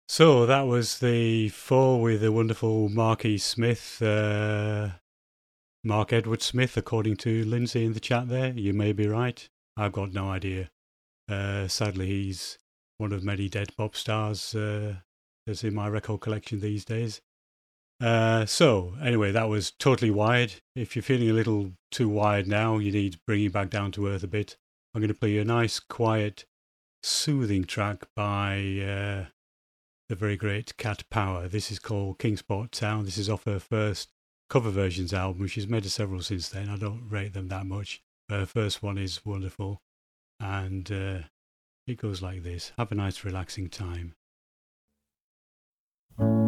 So that was the four with the wonderful Marky Smith, Mark Edward Smith, according to Lindsay in the chat there. You may be right. I've got no idea. Sadly, he's one of many dead pop stars that's in my record collection these days. So, anyway, that was Totally Wired. If you're feeling a little too wired now, you need bringing back down to earth a bit. I'm going to play you a nice, quiet, soothing track by the very great Cat Power. This is called Kingsport Town. This is off her first cover versions album. She's made several since then. I don't rate them that much. Her first one is wonderful. And it goes like this. Have a nice, relaxing time.